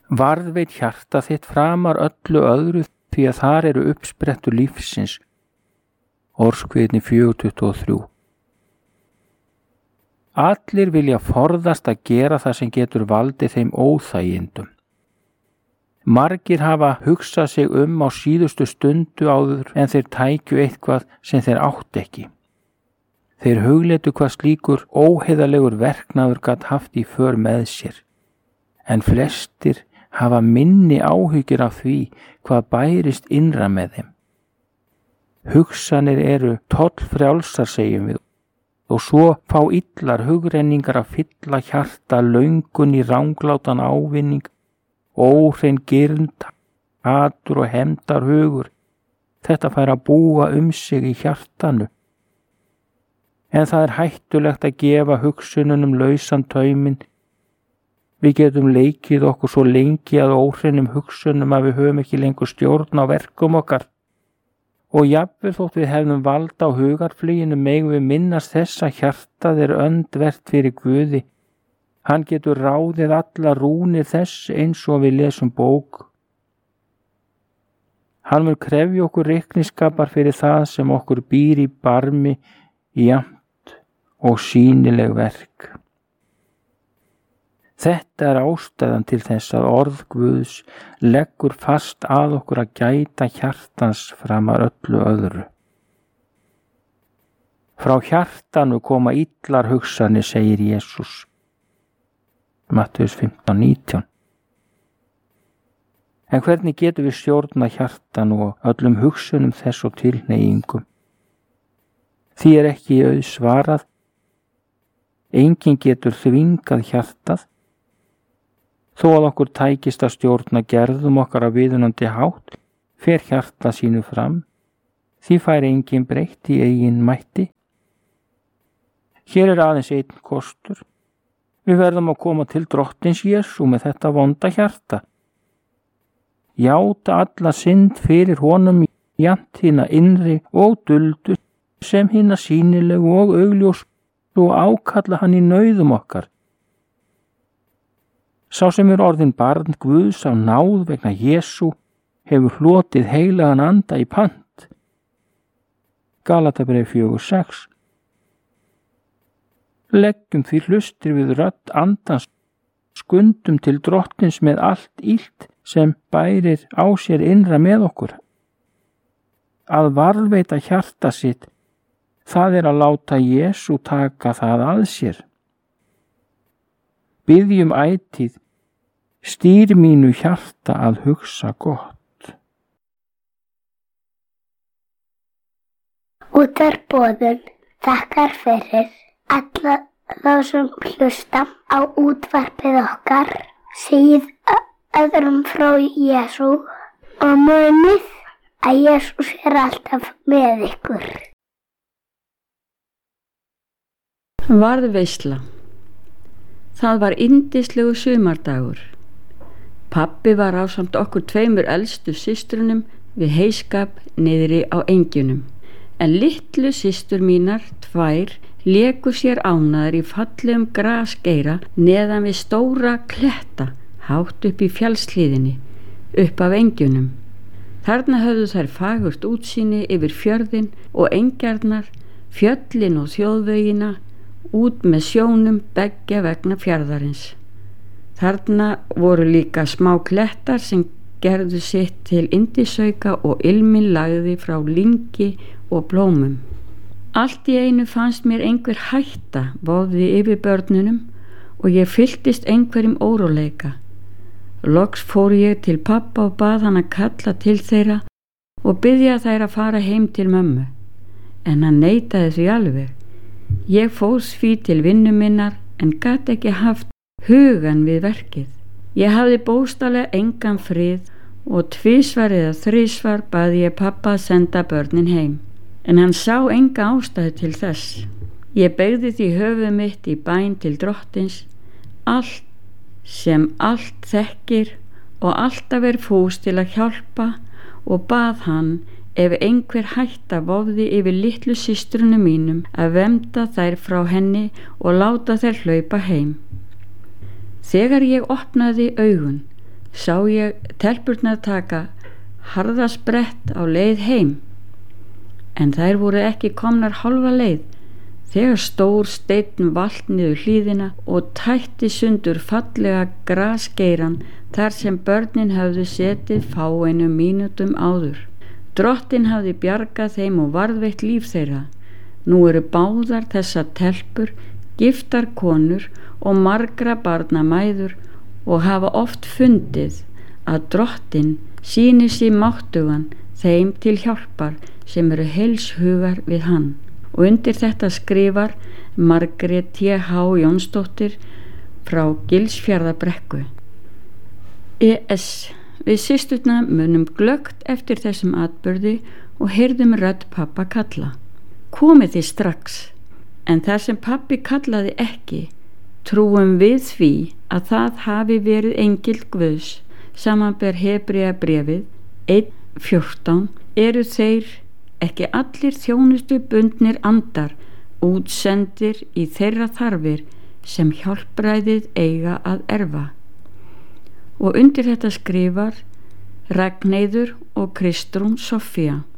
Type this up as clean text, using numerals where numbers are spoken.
Varðveit hjarta þitt framar öllu öðru því að þar eru uppsprettur lífsins. Orðskviðni 4:23. Allir vilja forðast að gera það sem getur valdið þeim óþægindum. Margir hafa hugsað sig á síðustu stundu áður en þeir tækju eitthvað sem þeir átt ekki. Þeir hugleitu hvað slíkur óheiðarlegur verknaður gat haft í för með sér. En flestir hafa minni áhyggjur af því hvað bærist innra með þeim. Hugsanir eru tollfrjálsar, segjum við, og svo fá illar hugrenningar að fylla hjarta löngun í ranglátan ávinning, óhrein girnd, hatur og hefndar hugur. Þetta fær að búa sig í hjartanu. En það er hættulegt að gefa hugsununum lausan tauminn. Við getum leikið okkur svo lengi að óhreinum hugsunum að við höfum ekki lengur stjórn á verkum okkar. Og jafnvel þótt við hefnum vald á hugarfluginu megum við minnast þess að hjartað er öndvert fyrir Guði. Hann getur ráðið alla rúnir þess eins og við lesum bók. Hann mun krefja okkur reikningsskapar fyrir það sem okkur býr í barmi, jafnt og sýnileg verk. Þetta er ástæðan til þess að orð Guðs leggur fast að okkur að gæta hjartans framar öllu öðru. Frá hjartanu koma illar hugsanir, segir Jesús. Mattheus 15:19. En hvernig getum við stjórna hjartanu og öllum hugsunum þess og tilhneigingum? Því er ekki auðsvarað. Enginn getur þvingað hjartað. Þó að okkur tækist að stjórna gerðum okkar á viðunandi hátt, fer hjarta sínu fram. Því fær enginn breytt í eigin mætti. Hér er aðeins einn kostur. Við verðum að koma til Drottins Jesú með þetta vonda hjarta. Játa alla synd fyrir honum, jafnt hina innri og duldu sem hina sýnilegu og augljós, og ákalla hann í nauðum okkar. Sá sem er orðinn barn Guðs á náð vegna Jesú hefur hlotið heilagan anda í pant. Galatabréf 4:6. Leggjum því hlustir við rödd andans, skundum til Drottins með allt illt sem bærir á sér innra með okkur. Að varðveita hjarta sitt, það er að láta Jesú taka það að sér. Biðjum ætíð, stýr mínu hjarta að hugsa gott. Útvarpsboðun þakkar fyrir alla þá sem hlusta á útvarpið okkar, segið öðrum frá Jesú og munið að Jesús er alltaf með ykkur. Varðveisla. Það var yndislegu sumardagur. Pabbi var ásamt okkur 2 elstu systrunum við heyskap niðri á engjunum, en litlu systur mínar 2 léku sér ánæðar í fallegum grasgeira neðan við stóra kletta hátt upp í fjallshlíðinni, upp af engjunum. Þarna höfðu þær fagurt útsýni yfir fjörðin og engjarnar, fjöllin og þjóðvegina, út með sjónum beggja vegna fjarðarins. Þarna voru líka smá klettar sem gerðu sitt til yndisauka og ilminn lagði frá lyngi og blómum. Allt í einu fannst mér einhver hætta vofði yfir börnunum og ég fylltist einhverjum óróleika. Loks fór ég til pappa og bað hann að kalla til þeirra og biðja þær að fara heim til mömmu, en hann neitaði því alveg. Ég fór því til vinnu minnar en gat ekki haft hugan við verkið. Ég hafði bókstaflega engan frið og 2 eða 3 baði ég pappa að senda börnin heim, en hann sá enga ástæðu til þess. Ég beygði því höfuð mitt í bæn til Drottins, allt sem allt þekkir og alltaf er fús til að hjálpa, og bað hann ef einhver hætta vofði yfir litlu systrunum mínum að vernda þær frá henni og láta þær hlaupa heim. Þegar ég opnaði augun sá ég telpurnar taka harðasprett á leið heim, en þær voru ekki komnar hálfa leið þegar stór steinn valt niður hlíðina og tætti sundur fallega grasgeiran þar sem börnin höfðu setið fáeinum mínútum áður. Drottinn hafði bjargað þeim og varðveitt líf þeirra. Nú eru báðar þessar telpur giftar konur og margra barna mæður og hafa oft fundið að Drottinn sýnir sér máttugan þeim til hjálpar sem eru heilshugar við hann. Og undir þetta skrifar Margrét T.H. Jónsdóttir frá Gilsfjarðarbrekku. E.S. Við systurna munum glöggt eftir þessum atburði og heyrðum rödd pappa kalla: komið þið strax. En þar sem pappi kallaði ekki, trúum við því að það hafi verið engill Guðs. Samanber Hebreabréfið 1:14 eru þeir ekki allir þjónustu bundnir andar, útsendir í þeirra þarfir sem hjálpræðið eiga að erfa. Og undir þetta skrifar Ragnheiður og Kristrún Soffía.